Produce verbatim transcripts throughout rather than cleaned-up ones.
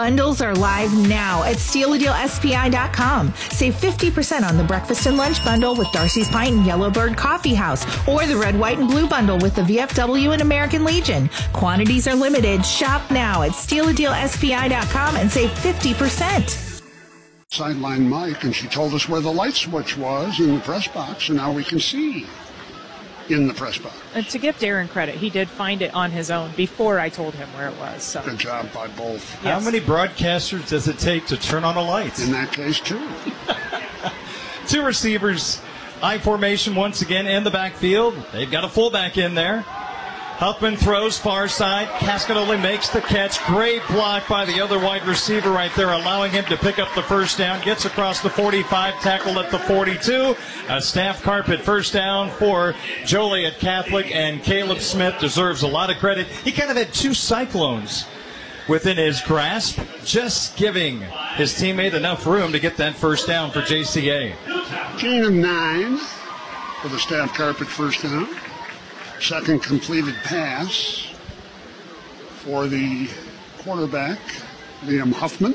Bundles are live now at steal a deal S P I dot com. Save fifty percent on the breakfast and lunch bundle with Darcy's Pint and Yellowbird Coffee House, or the red, white, and blue bundle with the V F W and American Legion. Quantities are limited. Shop now at steal a deal S P I dot com and save fifty percent. Sideline Mike, and she told us where the light switch was in the press box, and now we can see in the press box. And to give Darren credit, he did find it on his own before I told him where it was. So. Good job by both. Yes. How many broadcasters does it take to turn on a light? In that case, two. Two receivers, I formation once again in the backfield. They've got a fullback in there. Huffman throws far side. Cascanoli makes the catch. Great block by the other wide receiver right there, allowing him to pick up the first down. Gets across the forty-five, tackled at the forty-two. A staff carpet first down for Joliet Catholic, and Caleb Smith deserves a lot of credit. He kind of had two Cyclones within his grasp, just giving his teammate enough room to get that first down for J C A. Gain of nine for the staff carpet first down. Second completed pass for the quarterback, Liam Huffman.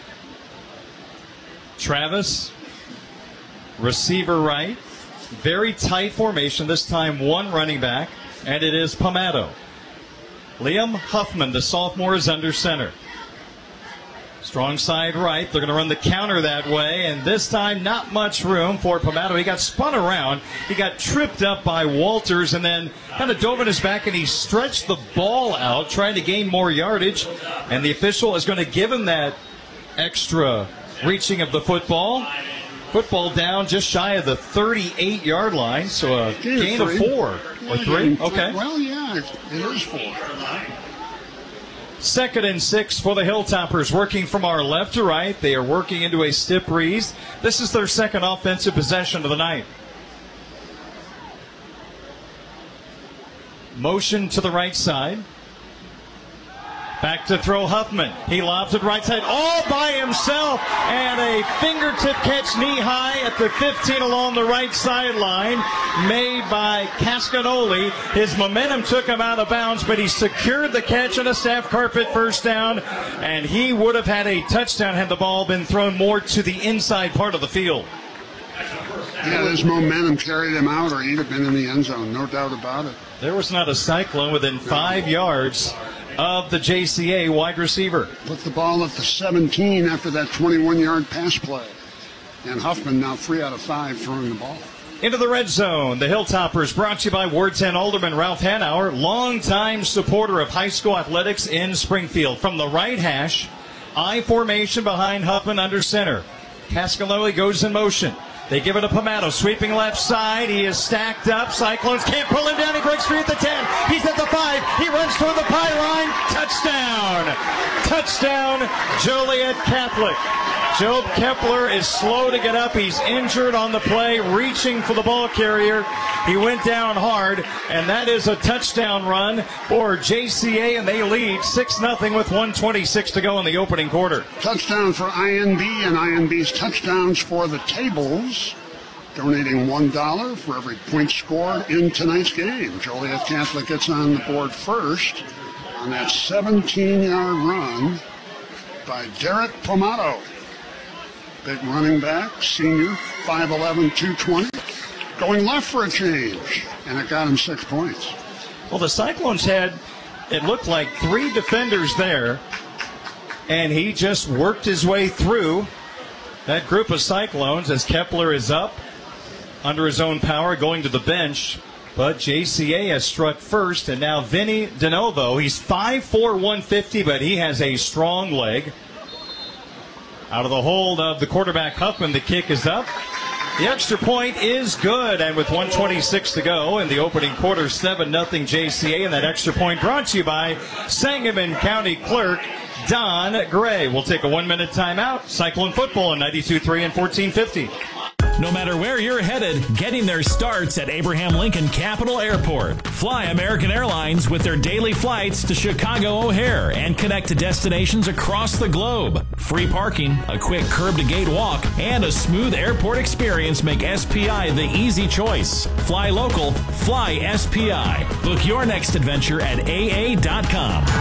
Travis, receiver right. Very tight formation, this time one running back, and it is Pomato. Liam Huffman, the sophomore, is under center. Strong side right. They're going to run the counter that way, and this time not much room for Pomato. He got spun around. He got tripped up by Walters and then kind of dove on his back, and he stretched the ball out trying to gain more yardage, and the official is going to give him that extra reaching of the football. Football down just shy of the thirty-eight-yard line, so a gain, gain of four or three. Okay. Well, yeah, it is four. Second and six for the Hilltoppers, working from our left to right. They are working into a stiff breeze. This is their second offensive possession of the night. Motion to the right side. Back to throw Huffman. He lobs it right side all by himself, and a fingertip catch knee high at the fifteen along the right sideline made by Cascanoli. His momentum took him out of bounds, but he secured the catch on a staff carpet first down, and he would have had a touchdown had the ball been thrown more to the inside part of the field. Yeah, his momentum carried him out, or he'd have been in the end zone, no doubt about it. There was not a Cyclone within five yards of the J C A wide receiver. Put the ball at the seventeen after that twenty-one-yard pass play. And Huffman now three out of five throwing the ball. Into the red zone, the Hilltoppers, brought to you by Ward ten Alderman Ralph Hanauer, longtime supporter of high school athletics in Springfield. From the right hash, I formation behind Huffman under center. Cascanoli goes in motion. They give it to Pomato, sweeping left side. He is stacked up. Cyclones can't pull him down. He breaks free at the ten. He's at the five. He runs toward the pylon. Touchdown. Touchdown, Joliet Catholic. Job Kepler is slow to get up. He's injured on the play, reaching for the ball carrier. He went down hard, and that is a touchdown run for J C A, and they lead six nothing with one twenty-six to go in the opening quarter. Touchdown for I N B, and I N B's touchdowns for the tables, donating one dollar for every point scored in tonight's game. Joliet Catholic gets on the board first on that seventeen-yard run by Derek Pomato. Big running back, senior, five eleven, two twenty. Going left for a change, and it got him six points. Well, the Cyclones had, it looked like, three defenders there, and he just worked his way through that group of Cyclones as Kepler is up under his own power, going to the bench. But J C A has struck first, and now Vinny DeNovo. He's five four, one fifty, but he has a strong leg. Out of the hold of the quarterback Huffman, the kick is up. The extra point is good, and with one twenty-six to go in the opening quarter, seven nothing J C A, and that extra point brought to you by Sangamon County Clerk Don Gray. We'll take a one-minute timeout. Cyclone football on ninety-two three and fourteen fifty. No matter where you're headed, getting there starts at Abraham Lincoln Capital Airport. Fly American Airlines with their daily flights to Chicago O'Hare and connect to destinations across the globe. Free parking, a quick curb-to-gate walk, and a smooth airport experience make S P I the easy choice. Fly local, fly S P I. Book your next adventure at A A dot com.